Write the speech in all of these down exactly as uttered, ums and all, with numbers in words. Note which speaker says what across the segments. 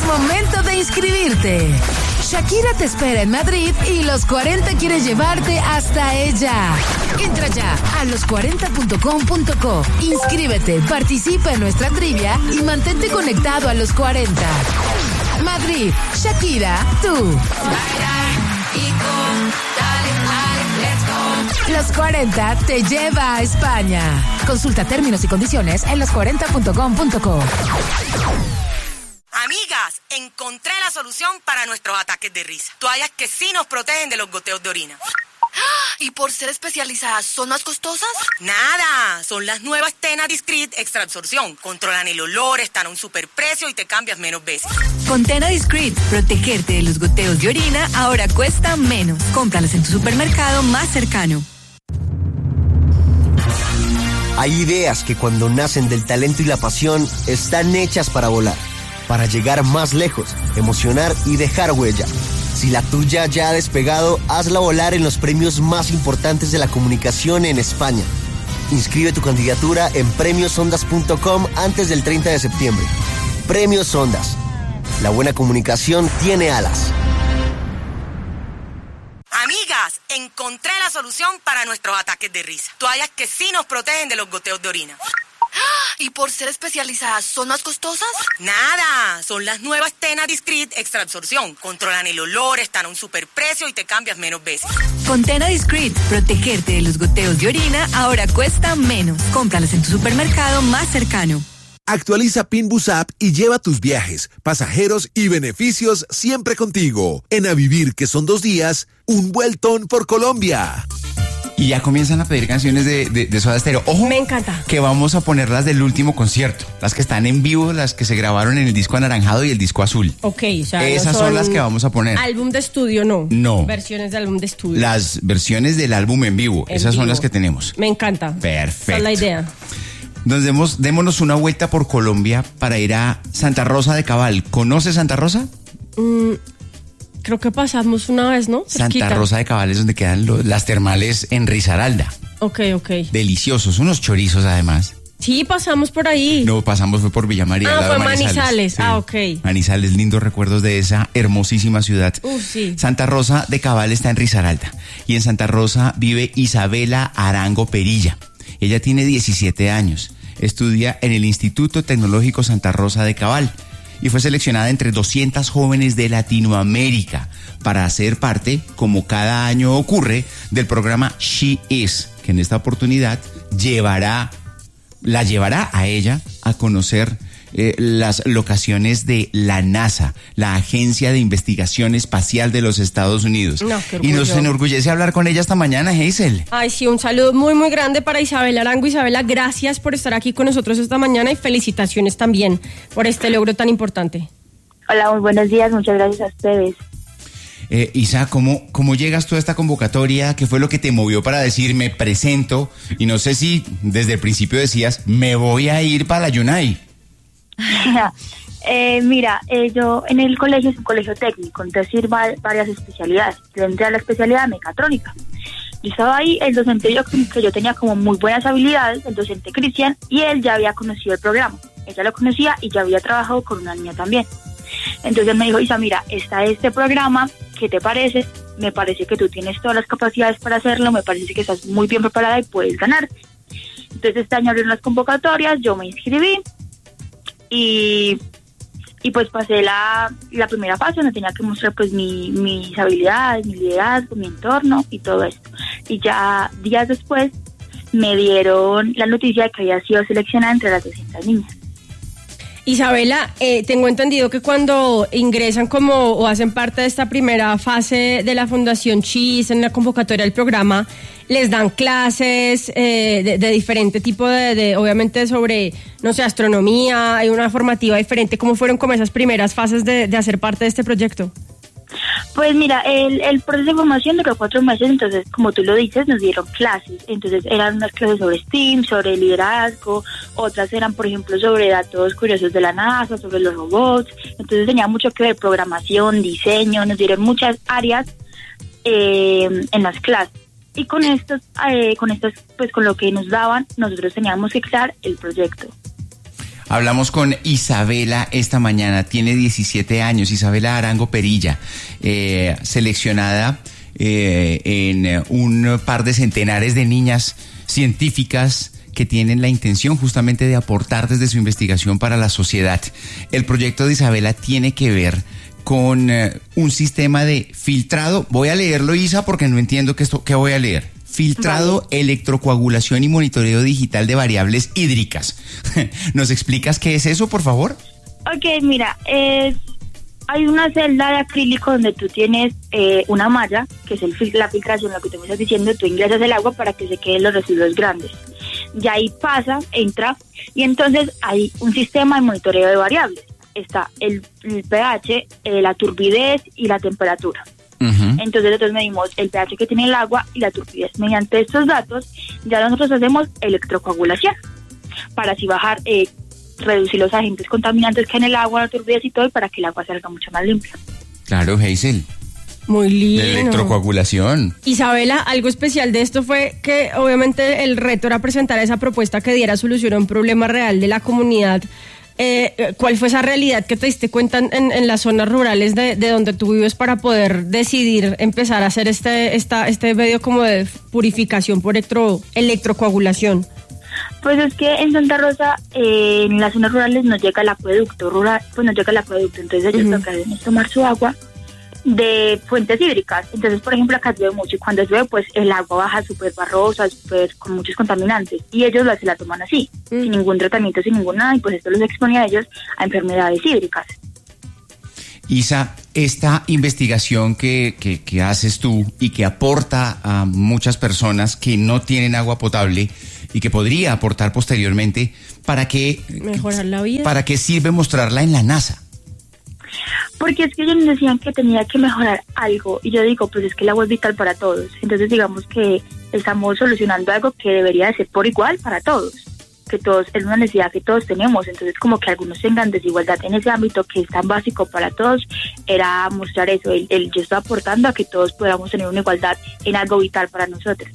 Speaker 1: momento de inscribirte. Shakira te espera en Madrid y Los cuarenta quiere llevarte hasta ella. Entra ya a los cuarenta punto com punto co. Inscríbete, participa en nuestra trivia y mantente conectado a Los cuarenta. Madrid, Shakira, tú. Los cuarenta te lleva a España. Consulta términos y condiciones en los cuarenta punto com punto co.
Speaker 2: Amigas, encontré la solución para nuestros ataques de risa. Toallas que sí nos protegen de los goteos de orina.
Speaker 3: ¿Y por ser especializadas, son más costosas?
Speaker 2: Nada, son las nuevas Tena Discreet Extra Absorción. Controlan el olor, están a un superprecio y te cambias menos veces.
Speaker 4: Con Tena Discreet, protegerte de los goteos de orina ahora cuesta menos. Cómpralas en tu supermercado más cercano.
Speaker 5: Hay ideas que cuando nacen del talento y la pasión están hechas para volar, para llegar más lejos, emocionar y dejar huella. Si la tuya ya ha despegado, hazla volar en los premios más importantes de la comunicación en España. Inscribe tu candidatura en premios ondas punto com antes del treinta de septiembre. Premios Ondas. La buena comunicación tiene alas.
Speaker 2: Amigas, encontré la solución para nuestros ataques de risa. Toallas que sí nos protegen de los goteos de orina.
Speaker 3: ¿Y por ser especializadas, son más costosas?
Speaker 2: Nada, son las nuevas Tena Discreet Extra Absorción. Controlan el olor, están a un superprecio y te cambias menos veces.
Speaker 4: Con Tena Discreet, protegerte de los goteos de orina ahora cuesta menos. Cómpralas en tu supermercado más cercano.
Speaker 6: Actualiza Pinbus App y lleva tus viajes, pasajeros y beneficios siempre contigo. En A Vivir, que son dos días, un vueltón por Colombia.
Speaker 7: Y ya comienzan a pedir canciones de, de, de Soda Stereo. Ojo,
Speaker 8: me encanta.
Speaker 7: Que vamos a ponerlas del último concierto. Las que están en vivo, las que se grabaron en el disco anaranjado y el disco azul.
Speaker 8: Ok, o sea,
Speaker 7: esas
Speaker 8: no
Speaker 7: son,
Speaker 8: son
Speaker 7: las que vamos a poner.
Speaker 8: Álbum de estudio, no.
Speaker 7: No.
Speaker 8: Versiones de álbum de estudio.
Speaker 7: Las versiones del álbum en vivo.
Speaker 8: En
Speaker 7: esas
Speaker 8: vivo.
Speaker 7: son las que tenemos.
Speaker 8: Me encanta.
Speaker 7: Perfecto.
Speaker 8: Esa es la idea.
Speaker 7: Nos demos, démonos una vuelta por Colombia para ir a Santa Rosa de Cabal. ¿Conoce Santa Rosa?
Speaker 8: Mm, creo que pasamos una vez, ¿no?
Speaker 7: Santa
Speaker 8: Cerquita.
Speaker 7: Rosa de Cabal es donde quedan los, las termales en Risaralda.
Speaker 8: Ok, ok.
Speaker 7: Deliciosos, unos chorizos además.
Speaker 8: Sí, pasamos por ahí.
Speaker 7: No, pasamos, fue por Villa María.
Speaker 8: Ah,
Speaker 7: al lado
Speaker 8: fue
Speaker 7: de Manizales.
Speaker 8: Manizales.
Speaker 7: Sí.
Speaker 8: Ah, ok.
Speaker 7: Manizales, lindos recuerdos de esa hermosísima ciudad.
Speaker 8: Uh, sí.
Speaker 7: Santa Rosa de Cabal está en Risaralda. Y en Santa Rosa vive Isabela Arango Perilla. Ella tiene diecisiete años. Estudia en el Instituto Tecnológico Santa Rosa de Cabal. Y fue seleccionada entre doscientas jóvenes de Latinoamérica para hacer parte, como cada año ocurre, del programa She Is, que en esta oportunidad llevará, la llevará a ella a conocer eh, las locaciones de la NASA, la Agencia de Investigación Espacial de los Estados Unidos.
Speaker 8: No, qué
Speaker 7: y nos
Speaker 8: orgullo.
Speaker 7: enorgullece hablar con ella esta mañana, Hazel.
Speaker 8: Ay, sí, un saludo muy, muy grande para Isabela Arango. Isabela, gracias por estar aquí con nosotros esta mañana y felicitaciones también por este logro tan importante.
Speaker 9: Hola, muy buenos días, muchas gracias a ustedes.
Speaker 7: Eh, Isa, ¿cómo, ¿cómo llegas tú a esta convocatoria? ¿Qué fue lo que te movió para decir me presento? Y no sé si desde el principio decías, me voy a ir para la Yunay.
Speaker 9: eh, mira, eh, yo en el colegio es un colegio técnico, entonces ir va- varias especialidades. Yo entré a la especialidad de mecatrónica. Yo estaba ahí, el docente yo, que yo tenía como muy buenas habilidades, el docente Cristian, y él ya había conocido el programa. Ella lo conocía y ya había trabajado con una niña también. Entonces me dijo, Isa, mira, está este programa, ¿qué te parece? Me parece que tú tienes todas las capacidades para hacerlo, me parece que estás muy bien preparada y puedes ganar. Entonces este año abrieron las convocatorias, yo me inscribí y, y pues pasé la, la primera fase donde tenía que mostrar pues mi, mis habilidades, mi liderazgo, mi entorno y todo esto. Y ya días después me dieron la noticia de que había sido seleccionada entre las doscientas niñas.
Speaker 8: Isabela, eh, tengo entendido que cuando ingresan como o hacen parte de esta primera fase de la Fundación Chis en la convocatoria del programa, les dan clases eh, de, de diferente tipo de, de, obviamente sobre, no sé, astronomía, hay una formativa diferente. ¿Cómo fueron como esas primeras fases de, de hacer parte de este proyecto?
Speaker 9: Pues mira, el, el proceso de formación duró cuatro meses, entonces como tú lo dices, nos dieron clases, entonces eran unas clases sobre STEAM, sobre liderazgo, otras eran por ejemplo sobre datos curiosos de la NASA, sobre los robots, entonces tenía mucho que ver programación, diseño, nos dieron muchas áreas eh, en las clases. Y con estos, eh, con estos, pues con lo que nos daban, nosotros teníamos que crear el proyecto.
Speaker 7: Hablamos con Isabela esta mañana, tiene diecisiete años, Isabela Arango Perilla, eh, seleccionada eh, en un par de centenares de niñas científicas que tienen la intención justamente de aportar desde su investigación para la sociedad. El proyecto de Isabela tiene que ver con eh, un sistema de filtrado. Voy a leerlo, Isa, porque no entiendo qué, esto, qué voy a leer. Filtrado, vale. Electrocoagulación y monitoreo digital de variables hídricas. ¿Nos explicas qué es eso, por favor?
Speaker 9: Ok, mira, es, hay una celda de acrílico donde tú tienes eh, una malla, que es el, la filtración, lo que tú me estás diciendo, tú ingresas el agua para que se queden los residuos grandes. Y ahí pasa, entra, y entonces hay un sistema de monitoreo de variables. Está el, el pH, eh, la turbidez y la temperatura. Uh-huh. Entonces nosotros medimos el pH que tiene el agua y la turbidez. Mediante estos datos ya nosotros hacemos electrocoagulación para así bajar, eh, reducir los agentes contaminantes que hay en el agua, la turbidez y todo, y para que el agua salga mucho más limpia.
Speaker 7: Claro, Hazel.
Speaker 8: Muy lindo.
Speaker 7: De electrocoagulación.
Speaker 8: Isabela, algo especial de esto fue que obviamente el reto era presentar esa propuesta que diera solución a un problema real de la comunidad. Eh, ¿Cuál fue esa realidad que te diste cuenta en, en las zonas rurales de, de donde tú vives para poder decidir empezar a hacer este esta, este medio como de purificación por electro, electrocoagulación?
Speaker 9: Pues es que en Santa Rosa, eh, en las zonas rurales nos llega el acueducto rural, pues nos llega el acueducto, entonces ellos uh-huh. lo que hacen es tomar su agua de fuentes hídricas. Entonces, por ejemplo, acá llueve mucho y cuando llueve, pues el agua baja súper barrosa, súper con muchos contaminantes, y ellos la, se la toman así, mm. sin ningún tratamiento, sin ningún nada, y pues esto los expone a ellos a enfermedades hídricas.
Speaker 7: Isa, esta investigación que, que, que haces tú y que aporta a muchas personas que no tienen agua potable y que podría aportar posteriormente, ¿para qué?
Speaker 8: Mejorar la vida.
Speaker 7: ¿Para qué sirve mostrarla en la NASA?
Speaker 9: Porque es que ellos decían que tenía que mejorar algo, y yo digo, pues es que el agua es vital para todos. Entonces digamos que estamos solucionando algo que debería de ser por igual para todos, que todos es una necesidad que todos tenemos. Entonces como que algunos tengan desigualdad en ese ámbito que es tan básico para todos, era mostrar eso, el, el yo estoy aportando a que todos podamos tener una igualdad en algo vital para nosotros.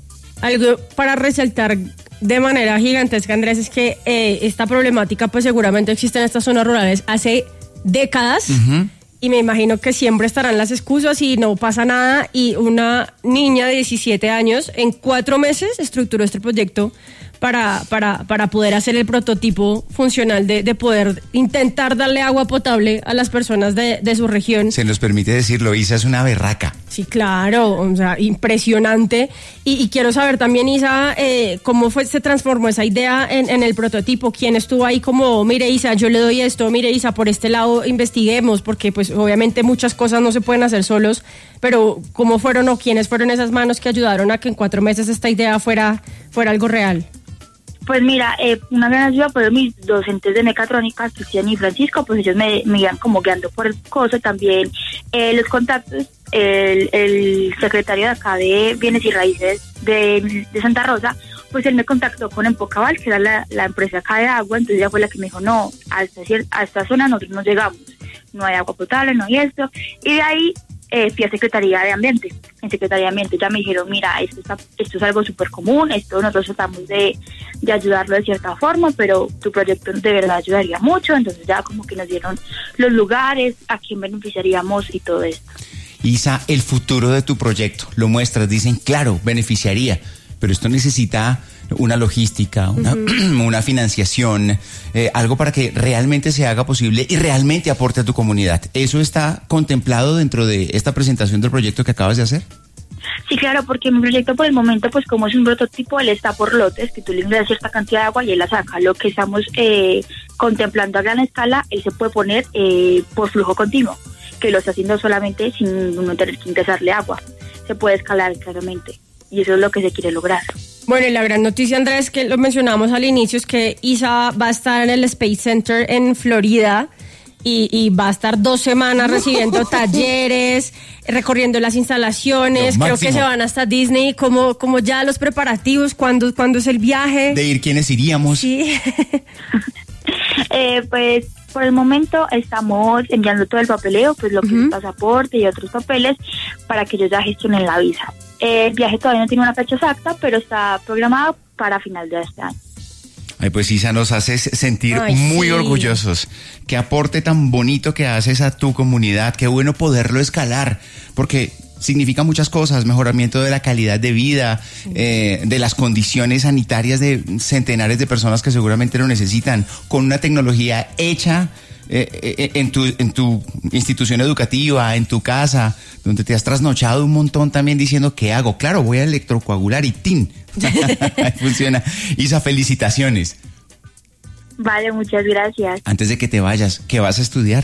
Speaker 8: Algo para resaltar de manera gigantesca, Andrés, es que eh, esta problemática pues seguramente existe en estas zonas rurales hace décadas, uh-huh. y me imagino que siempre estarán las excusas y no pasa nada, y una niña de diecisiete años en cuatro meses estructuró este proyecto para, para, para poder hacer el prototipo funcional de, de poder intentar darle agua potable a las personas de, de su región.
Speaker 7: Se nos permite decirlo, Isa es una berraca.
Speaker 8: Sí, claro, o sea, impresionante. Y, y quiero saber también, Isa, eh, cómo fue, se transformó esa idea en, en el prototipo. ¿Quién estuvo ahí como, mire, Isa, yo le doy esto, mire, Isa, por este lado investiguemos? Porque pues obviamente muchas cosas no se pueden hacer solos, pero ¿cómo fueron o quiénes fueron esas manos que ayudaron a que en cuatro meses esta idea fuera, fuera algo real?
Speaker 9: Pues mira, eh, una gran ayuda fueron mis docentes de mecatrónica, Cristian y Francisco, pues ellos me, me iban como guiando por el coso, también eh, los contactos, el, el secretario de acá de Bienes y Raíces de, de Santa Rosa, pues él me contactó con Empocabal, que era la, la empresa acá de agua, entonces ella fue la que me dijo, no, a esta, a esta zona nosotros no llegamos, no hay agua potable, no hay esto, y de ahí Eh, fui a Secretaría de Ambiente. En Secretaría de Ambiente ya me dijeron, mira, esto, está, esto es algo súper común, esto nosotros tratamos de, de ayudarlo de cierta forma, pero tu proyecto de verdad ayudaría mucho. Entonces ya como que nos dieron los lugares, a quién beneficiaríamos y todo esto.
Speaker 7: Isa, el futuro de tu proyecto, lo muestras, dicen, claro, beneficiaría, pero esto necesita una logística, una, uh-huh. una financiación, eh, algo para que realmente se haga posible y realmente aporte a tu comunidad. ¿Eso está contemplado dentro de esta presentación del proyecto que acabas de hacer?
Speaker 9: Sí, claro, porque mi proyecto por el momento, pues como es un prototipo, él está por lotes, que tú le ingresas cierta cantidad de agua y él la saca. Lo que estamos eh, contemplando a gran escala, él se puede poner eh, por flujo continuo, que lo está haciendo solamente sin no tener que ingresarle agua. Se puede escalar claramente y eso es lo que se quiere lograr.
Speaker 8: Bueno, y la gran noticia, Andrés, que lo mencionamos al inicio, es que Isa va a estar en el Space Center en Florida y, y va a estar dos semanas recibiendo talleres, recorriendo las instalaciones, creo que se van hasta Disney, como, como ya los preparativos, ¿cuándo, cuándo es el viaje?
Speaker 7: De ir, ¿quiénes iríamos?
Speaker 8: Sí.
Speaker 9: eh, pues por el momento estamos enviando todo el papeleo, pues lo que uh-huh. es pasaporte y otros papeles, para que ellos ya gestionen la visa. El viaje todavía no tiene una fecha exacta, pero está programado para final de este año.
Speaker 7: Ay, pues Isa, nos haces sentir
Speaker 8: Ay,
Speaker 7: muy
Speaker 8: sí.
Speaker 7: orgullosos. Qué aporte tan bonito que haces a tu comunidad. Qué bueno poderlo escalar, porque significa muchas cosas: mejoramiento de la calidad de vida, eh, de las condiciones sanitarias de centenares de personas que seguramente lo necesitan, con una tecnología hecha eh, eh, en tu, en tu institución educativa, en tu casa, donde te has trasnochado un montón también diciendo, ¿qué hago? Claro, voy a electrocoagular y ¡tin! Funciona. Isa, felicitaciones.
Speaker 9: Vale, muchas gracias.
Speaker 7: Antes de que te vayas, ¿qué vas a estudiar?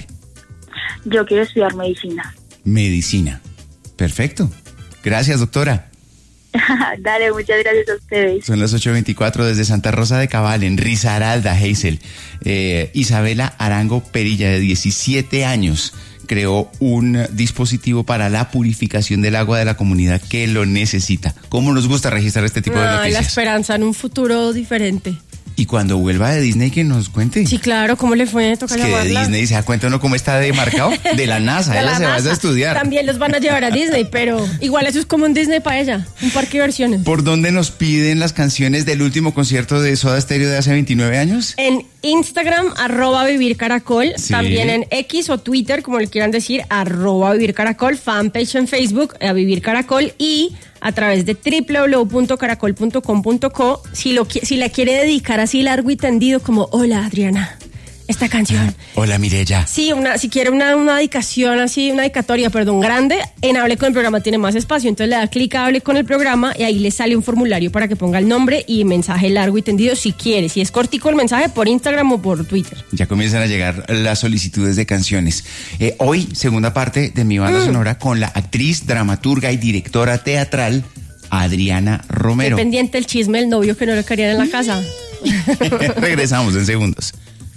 Speaker 9: Yo quiero estudiar medicina.
Speaker 7: Medicina. Perfecto. Gracias, doctora.
Speaker 9: Dale, muchas gracias a ustedes.
Speaker 7: Son las ocho veinticuatro desde Santa Rosa de Cabal, en Risaralda, Hazel. Eh, Isabela Arango Perilla, de diecisiete años, creó un dispositivo para la purificación del agua de la comunidad que lo necesita. ¿Cómo nos gusta registrar este tipo de
Speaker 8: Ay,
Speaker 7: noticias?
Speaker 8: la esperanza en un futuro diferente.
Speaker 7: Y cuando vuelva de Disney, que nos cuente.
Speaker 8: Sí, claro, ¿cómo le fue? Toca
Speaker 7: Es que de
Speaker 8: llamarla.
Speaker 7: Disney se da cuenta uno cómo está demarcado. De la NASA,
Speaker 8: De
Speaker 7: ella
Speaker 8: la
Speaker 7: se va
Speaker 8: NASA.
Speaker 7: a estudiar.
Speaker 8: También los van a llevar a Disney, pero igual eso es como un Disney para ella, un parque de diversiones.
Speaker 7: ¿Por dónde nos piden las canciones del último concierto de Soda Stereo de hace veintinueve años?
Speaker 8: En Instagram, arroba Vivir Caracol,
Speaker 7: Sí.
Speaker 8: también en X o Twitter, como le quieran decir, arroba Vivir Caracol, fanpage en Facebook, a Vivir Caracol, y a través de doble u doble u doble u punto caracol punto com punto co, si, lo, qui- si la quiere dedicar así largo y tendido, como, hola Adriana, esta canción.
Speaker 7: Hola, Mireya.
Speaker 8: Sí, una, si quiere una, una dedicación así, una dedicatoria, perdón, grande, en Hable con el Programa tiene más espacio, entonces le da clic a Hable con el Programa y ahí le sale un formulario para que ponga el nombre y mensaje largo y tendido si quiere, si es cortico el mensaje por Instagram o por Twitter.
Speaker 7: Ya comienzan a llegar las solicitudes de canciones. Eh, hoy, segunda parte de mi banda
Speaker 8: Mm.
Speaker 7: sonora con la actriz, dramaturga y directora teatral Adriana
Speaker 8: Estoy
Speaker 7: Romero.
Speaker 8: pendiente el chisme del novio que no le querían en la casa.
Speaker 7: Regresamos en segundos.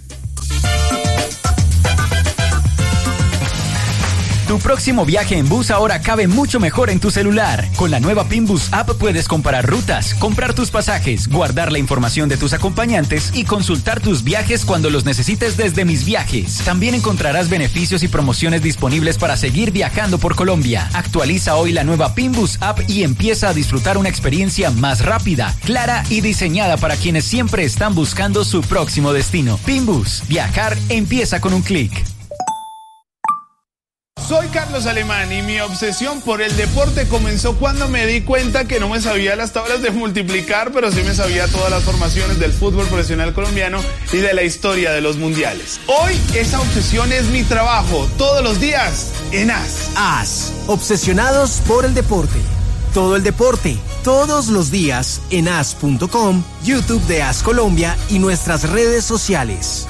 Speaker 10: Tu próximo viaje en bus ahora cabe mucho mejor en tu celular. Con la nueva Pinbus App puedes comparar rutas, comprar tus pasajes, guardar la información de tus acompañantes y consultar tus viajes cuando los necesites desde Mis Viajes. También encontrarás beneficios y promociones disponibles para seguir viajando por Colombia. Actualiza hoy la nueva Pinbus App y empieza a disfrutar una experiencia más rápida, clara y diseñada para quienes siempre están buscando su próximo destino. Pinbus, viajar empieza con un clic.
Speaker 11: Soy Carlos Alemán y mi obsesión por el deporte comenzó cuando me di cuenta que no me sabía las tablas de multiplicar, pero sí me sabía todas las formaciones del fútbol profesional colombiano y de la historia de los mundiales. Hoy esa obsesión es mi trabajo, todos los días en A S.
Speaker 12: A S, obsesionados por el deporte. Todo el deporte, todos los días en A S punto com, YouTube de A S Colombia y nuestras redes sociales.